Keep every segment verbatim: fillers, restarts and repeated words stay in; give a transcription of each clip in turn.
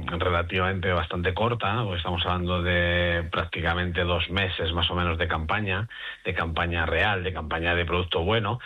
relativamente bastante corta, porque estamos hablando de prácticamente dos meses más o menos de campaña, de campaña real, de campaña de producto bueno,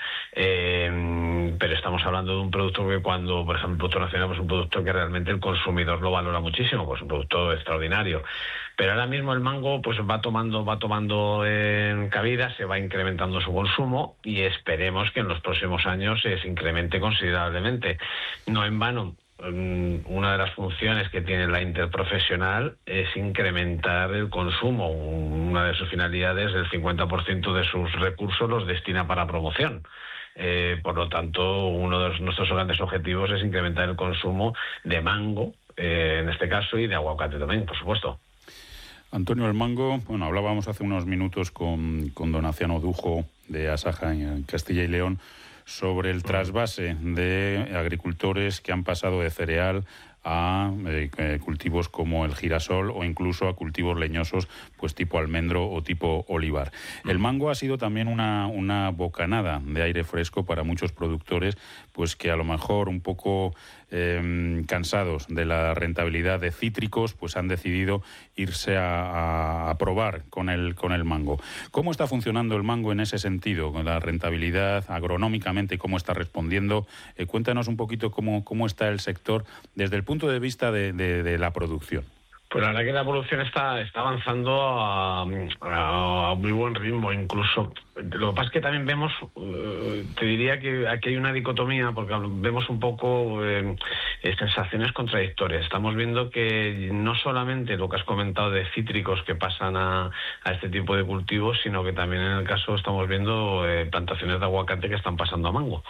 eh, pero estamos hablando de un producto que cuando, por ejemplo, el Producto Nacional, pues un producto que realmente el consumidor lo valora muchísimo, pues un producto extraordinario. Pero ahora mismo el mango pues va tomando, va tomando eh, cabida, se va incrementando su consumo y esperemos que en los próximos años se incremente considerablemente. No en vano, una de las funciones que tiene la interprofesional es incrementar el consumo. Una de sus finalidades, el cincuenta por ciento de sus recursos los destina para promoción. Eh, por lo tanto, uno de los, nuestros grandes objetivos es incrementar el consumo de mango, eh, en este caso, y de aguacate también, por supuesto. Antonio, el mango, bueno, hablábamos hace unos minutos con, con don Aciano Dujo de Asaja en Castilla y León sobre el trasvase de agricultores que han pasado de cereal a eh, cultivos como el girasol o incluso a cultivos leñosos pues tipo almendro o tipo olivar. El mango ha sido también una, una bocanada de aire fresco para muchos productores pues que a lo mejor un poco eh, cansados de la rentabilidad de cítricos pues han decidido irse a, a, a probar con el, con el mango. ¿Cómo está funcionando el mango en ese sentido? La rentabilidad agronómicamente, ¿cómo está respondiendo? Eh, cuéntanos un poquito cómo, cómo está el sector desde el punto de vista de, de, de la producción. Pues la verdad que la producción está, está avanzando a, a, a muy buen ritmo, incluso. Lo que pasa es que también vemos, eh, te diría que aquí hay una dicotomía, porque vemos un poco eh, sensaciones contradictorias. Estamos viendo que no solamente lo que has comentado de cítricos que pasan a, a este tipo de cultivos, sino que también en el caso estamos viendo eh, plantaciones de aguacate que están pasando a mango.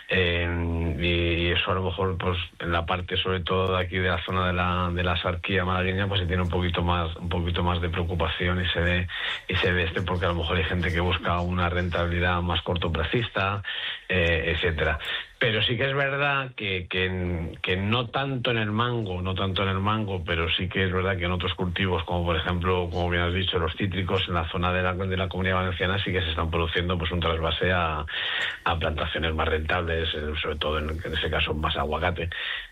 Eh, y eso a lo mejor pues en la parte sobre todo de aquí de la zona de la, de la Sarquía malagueña pues se tiene un poquito más un poquito más de preocupación y se ve y se ve este porque a lo mejor hay gente que busca una rentabilidad más cortoplacista, eh, etcétera. Pero sí que es verdad que, que, que no tanto en el mango, no tanto en el mango, pero sí que es verdad que en otros cultivos, como por ejemplo, como bien has dicho, los cítricos, en la zona de la, de la Comunidad Valenciana sí que se están produciendo pues un trasvase a, a plantaciones más rentables, sobre todo en, en ese caso más aguacate.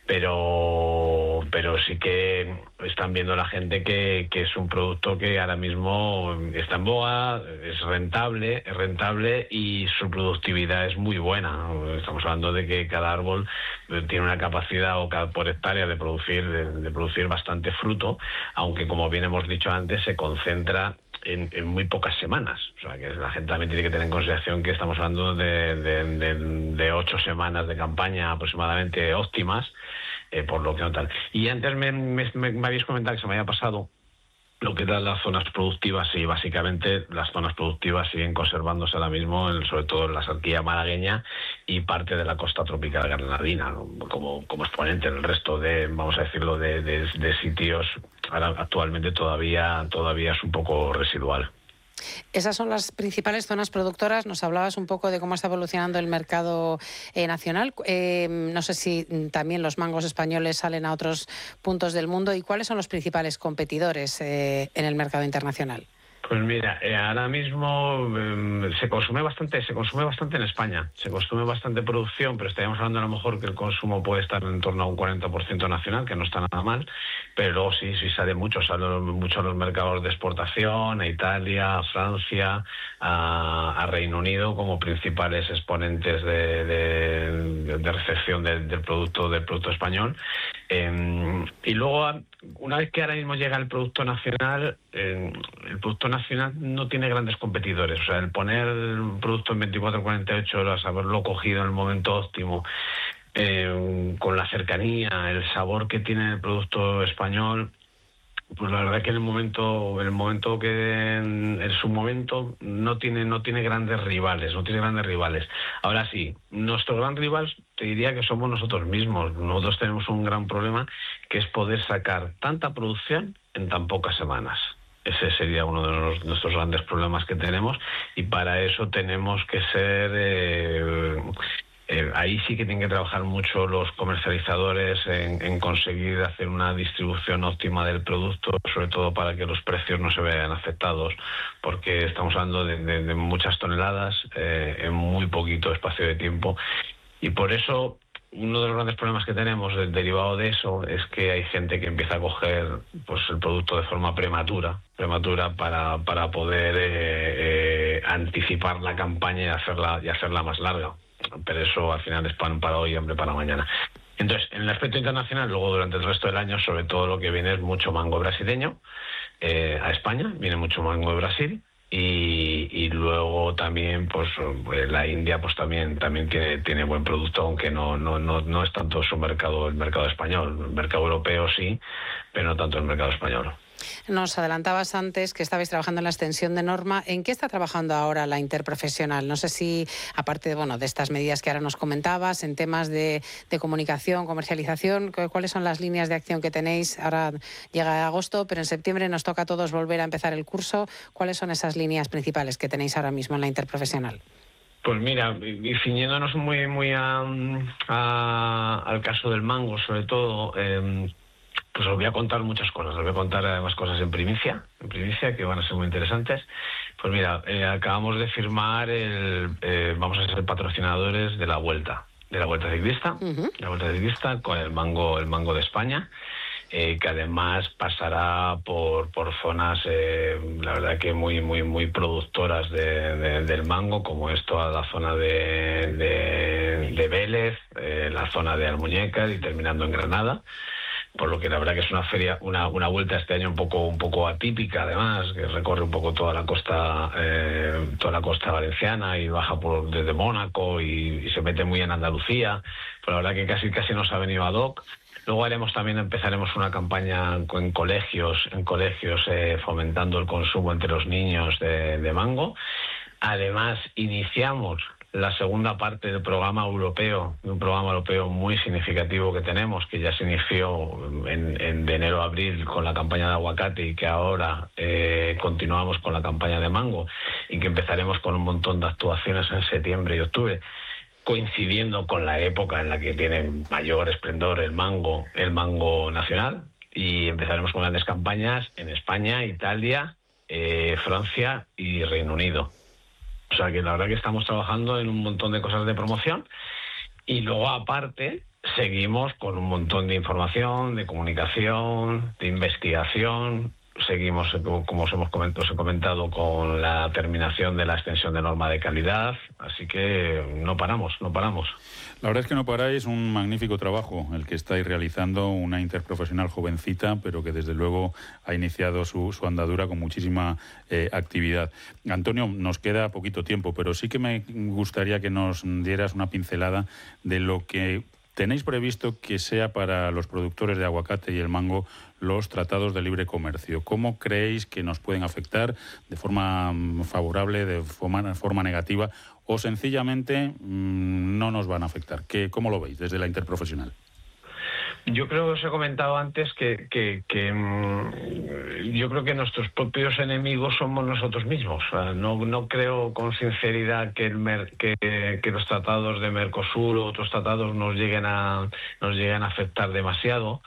Pero, pero sí que están viendo la gente que, que es un producto que ahora mismo está en boga, es rentable, es rentable y su productividad es muy buena. Estamos hablando de que cada árbol tiene una capacidad o cada, por hectárea de producir, de, de producir bastante fruto, aunque como bien hemos dicho antes, se concentra En, en muy pocas semanas. O sea, que la gente también tiene que tener en consideración que estamos hablando de, de, de, de ocho semanas de campaña aproximadamente óptimas, eh, por lo que no tal. Y antes me, me, me habéis comentado que se me había pasado lo que eran las zonas productivas, y básicamente las zonas productivas siguen conservándose ahora mismo, en, sobre todo en la Sarquía malagueña y parte de la costa tropical granadina, ¿no? como, como exponente en el resto de, vamos a decirlo, de, de, de sitios. Ahora actualmente todavía, todavía es un poco residual. Esas son las principales zonas productoras. Nos hablabas un poco de cómo está evolucionando el mercado eh, nacional. Eh, no sé si también los mangos españoles salen a otros puntos del mundo. ¿Y cuáles son los principales competidores eh, en el mercado internacional? Pues mira, eh, ahora mismo eh, se consume bastante, se consume bastante en España, se consume bastante producción, pero estaríamos hablando a lo mejor que el consumo puede estar en torno a un cuarenta por ciento nacional, que no está nada mal, pero luego sí, sí sale mucho, sale mucho a los mercados de exportación, a Italia, a Francia, a, a Reino Unido como principales exponentes de, de, de recepción de, del producto del producto español. Eh, y luego, una vez que ahora mismo llega el producto nacional, eh, el producto nacional no tiene grandes competidores. O sea, el poner un producto en veinticuatro a cuarenta y ocho horas, haberlo cogido en el momento óptimo, eh, con la cercanía, el sabor que tiene el producto español, pues la verdad que en el momento, en el momento que en, en su momento no tiene, no tiene grandes rivales, no tiene grandes rivales. Ahora sí, nuestro gran rival te diría que somos nosotros mismos. Nosotros tenemos un gran problema que es poder sacar tanta producción en tan pocas semanas. Ese sería uno de los, nuestros grandes problemas que tenemos, y para eso tenemos que ser eh, Eh, ahí sí que tienen que trabajar mucho los comercializadores en, en conseguir hacer una distribución óptima del producto, sobre todo para que los precios no se vean afectados, porque estamos hablando de, de, de muchas toneladas eh, en muy poquito espacio de tiempo, y por eso uno de los grandes problemas que tenemos del derivado de eso es que hay gente que empieza a coger pues el producto de forma prematura, prematura para, para poder eh, eh, anticipar la campaña y hacerla, y hacerla más larga. Pero eso al final es pan para hoy y hambre para mañana. Entonces, en el aspecto internacional, luego durante el resto del año, sobre todo lo que viene es mucho mango brasileño eh, a España, viene mucho mango de Brasil. Y, y luego también pues la India pues también también tiene tiene buen producto, aunque no no no no es tanto su mercado, el mercado español. El mercado europeo sí, pero no tanto el mercado español. Nos adelantabas antes que estabais trabajando en la extensión de norma. ¿En qué está trabajando ahora la interprofesional? No sé si, aparte de, bueno, de estas medidas que ahora nos comentabas, en temas de, de comunicación, comercialización, ¿cuáles son las líneas de acción que tenéis? Ahora llega agosto, pero en septiembre nos toca a todos volver a empezar el curso. ¿Cuáles son esas líneas principales que tenéis ahora mismo en la interprofesional? Pues mira, y ciñéndonos muy, muy a, a, al caso del mango, sobre todo... Eh, Pues os voy a contar muchas cosas, os voy a contar además cosas en primicia, en primicia que van a ser muy interesantes. Pues mira, eh, acabamos de firmar, el, eh, vamos a ser patrocinadores de la Vuelta, de la Vuelta Ciclista, uh-huh. la Vuelta Ciclista con el mango, el mango de España, eh, que además pasará por, por zonas, eh, la verdad que muy, muy, muy productoras de, de, del mango, como es toda la zona de, de, de Vélez, eh, la zona de Almuñécar y terminando en Granada. Por lo que la verdad que es una feria, una, una vuelta este año un poco un poco atípica, además, que recorre un poco toda la costa eh, toda la costa valenciana y baja por desde Mónaco y, y se mete muy en Andalucía. Pero la verdad que casi casi nos ha venido ad hoc. Luego haremos también, empezaremos una campaña en colegios, en colegios eh, fomentando el consumo entre los niños de, de mango. Además, iniciamos la segunda parte del programa europeo, un programa europeo muy significativo que tenemos, que ya se inició en, en de enero a abril con la campaña de aguacate y que ahora eh, continuamos con la campaña de mango y que empezaremos con un montón de actuaciones en septiembre y octubre, coincidiendo con la época en la que tiene mayor esplendor el mango, el mango nacional, y empezaremos con grandes campañas en España, Italia, eh, Francia y Reino Unido. O sea que la verdad que estamos trabajando en un montón de cosas de promoción y luego aparte seguimos con un montón de información, de comunicación, de investigación. Seguimos, como os hemos comentado, os he comentado, con la terminación de la extensión de norma de calidad, así que no paramos, no paramos. La verdad es que no paráis, un magnífico trabajo el que estáis realizando, una interprofesional jovencita, pero que desde luego ha iniciado su, su andadura con muchísima eh, actividad. Antonio, nos queda poquito tiempo, pero sí que me gustaría que nos dieras una pincelada de lo que tenéis previsto que sea para los productores de aguacate y el mango los tratados de libre comercio. ¿Cómo creéis que nos pueden afectar de forma favorable, de forma, forma negativa o sencillamente mmm, no nos van a afectar? ¿Qué, ¿Cómo lo veis desde la interprofesional? Yo creo que os he comentado antes que, que, que mmm, yo creo que nuestros propios enemigos somos nosotros mismos. O sea, no, no creo con sinceridad que, el mer, que, que los tratados de Mercosur o otros tratados nos lleguen a, nos lleguen a afectar demasiado.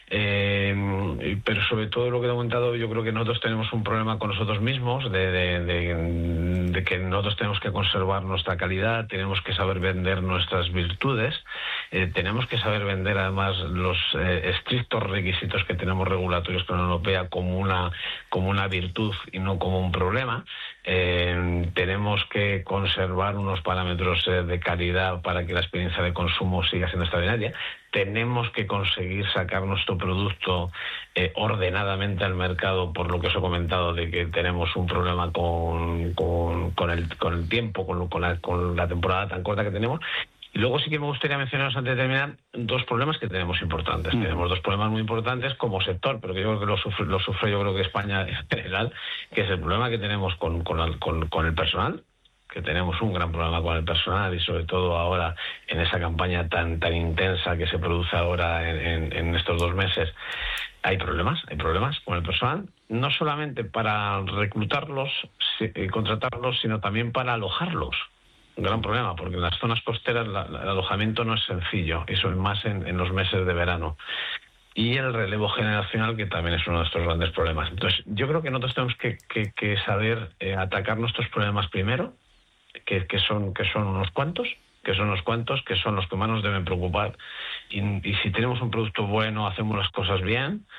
Eh, pero sobre todo lo que he comentado, yo creo que nosotros tenemos un problema con nosotros mismos, de, de, de, de que nosotros tenemos que conservar nuestra calidad, tenemos que saber vender nuestras virtudes, eh, tenemos que saber vender además los eh, estrictos requisitos que tenemos regulatorios con la Unión Europea como una, como una virtud y no como un problema. Eh, tenemos que conservar unos parámetros eh, de calidad para que la experiencia de consumo siga siendo extraordinaria. Tenemos que conseguir sacar nuestro producto eh, ordenadamente al mercado, por lo que os he comentado de que tenemos un problema con, con, con, el, con el tiempo, con, con, la, con la temporada tan corta que tenemos. Y luego sí que me gustaría mencionaros antes de terminar dos problemas que tenemos importantes. Mm. Tenemos dos problemas muy importantes como sector, pero que yo creo que lo sufre, lo sufre yo creo que España en general, que es el problema que tenemos con, con, la, con, con el personal, que tenemos un gran problema con el personal y sobre todo ahora en esa campaña tan tan intensa que se produce ahora en, en, en estos dos meses. Hay problemas, hay problemas con el personal, no solamente para reclutarlos y contratarlos, sino también para alojarlos. Un gran problema, porque en las zonas costeras la, la, el alojamiento no es sencillo, eso es más en, en los meses de verano. Y el relevo generacional, que también es uno de nuestros grandes problemas. Entonces, yo creo que nosotros tenemos que, que, que saber eh, atacar nuestros problemas primero, que, que, son, que son unos cuantos, que son unos cuantos, que son los que más nos deben preocupar. Y, y si tenemos un producto bueno, hacemos las cosas bien,